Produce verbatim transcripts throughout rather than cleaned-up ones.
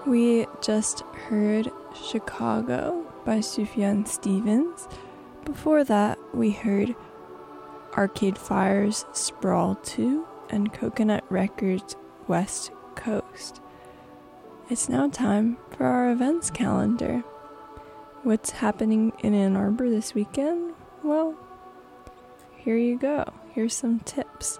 We just heard Chicago by Sufjan Stevens. Before that, we heard Arcade Fire's Sprawl two and Coconut Records' West Coast. It's now time for our events calendar. What's happening in Ann Arbor this weekend? Well, here you go. Here's some tips.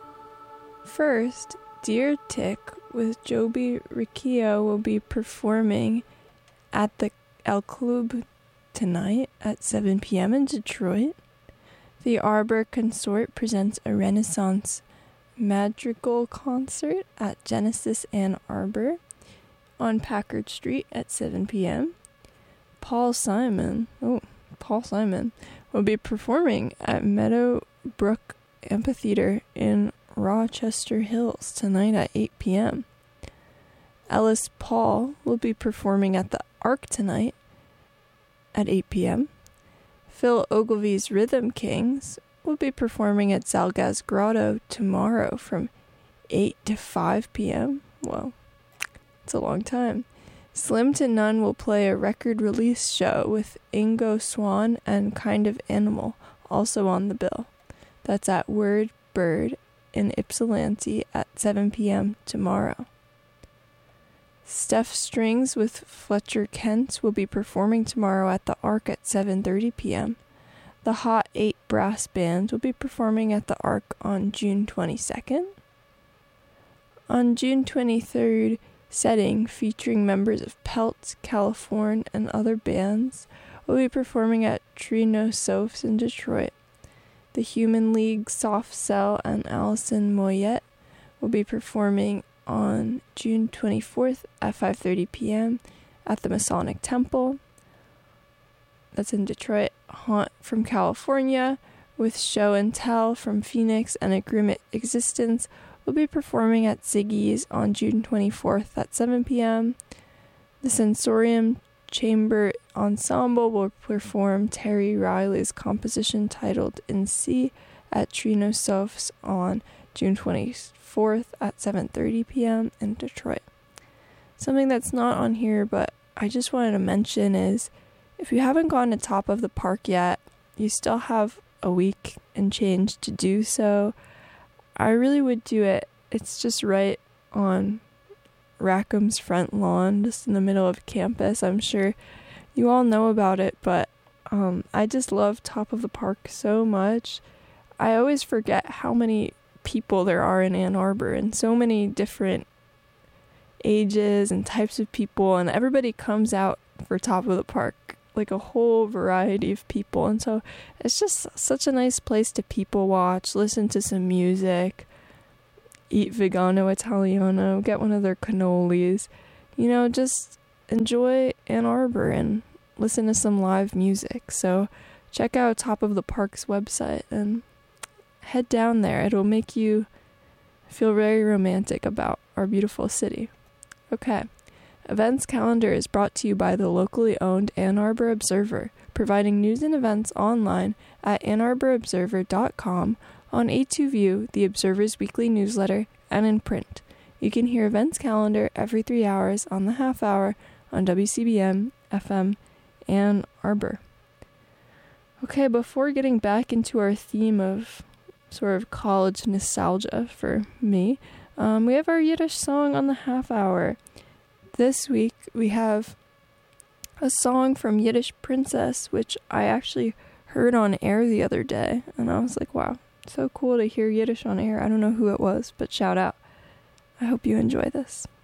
First, Deer Tick with Joby Riccio will be performing at the El Club tonight at seven p.m. in Detroit. The Arbor Consort presents a Renaissance Madrigal concert at Genesis Ann Arbor on Packard Street at seven p.m. Paul Simon, oh, Paul Simon will be performing at Meadowbrook Amphitheater in Rochester Hills tonight at eight p.m. Ellis Paul will be performing at the Arc tonight at eight p.m. Phil Ogilvy's Rhythm Kings will be performing at Zalgaz Grotto tomorrow from eight to five p.m. Well, it's a long time. Slim to None will play a record release show with Ingo Swan and Kind of Animal also on the bill. That's at Word Bird in Ypsilanti at seven p.m. tomorrow. Steph Strings with Fletcher Kent will be performing tomorrow at the Arc at seven thirty p.m. The Hot Eight Brass Band will be performing at the Arc on June twenty-second. On June twenty-third, Setting, featuring members of Pelt, California, and other bands, will be performing at Trino Sophs in Detroit. The Human League, Soft Cell, and Alison Moyet will be performing on June twenty-fourth at five thirty p.m. at the Masonic Temple. That's in Detroit. Haunt from California with Show and Tell from Phoenix and A Grim Existence will be performing at Ziggy's on June twenty-fourth at seven p.m. The Sensorium Chamber Ensemble will perform Terry Riley's composition titled In C at Trino Sophs on June twenty-fourth at seven thirty p.m. in Detroit. Something that's not on here, but I just wanted to mention is if you haven't gone to Top of the Park yet, you still have a week and change to do so. I really would do it. It's just right on Rackham's front lawn, just in the middle of campus. I'm sure you all know about it, but um, I just love Top of the Park so much. I always forget how many people there are in Ann Arbor and so many different ages and types of people, and everybody comes out for Top of the Park, like a whole variety of people. And so it's just such a nice place to people watch, listen to some music, eat vegano italiano, get one of their cannolis, you know, just enjoy Ann Arbor and listen to some live music. So check out Top of the Park's website and head down there. It'll make you feel very romantic about our beautiful city. Okay. Events Calendar is brought to you by the locally owned Ann Arbor Observer, providing news and events online at ann arbor observer dot com, on A two View, the Observer's weekly newsletter, and in print. You can hear Events Calendar every three hours on the half hour on W C B M F M Ann Arbor. Okay, before getting back into our theme of sort of college nostalgia for me, um, we have our Yiddish song on the half hour. This week we have a song from Yiddish Princess, which I actually heard on air the other day, and I was like, wow, so cool to hear Yiddish on air. I don't know who it was, but shout out. I hope you enjoy this.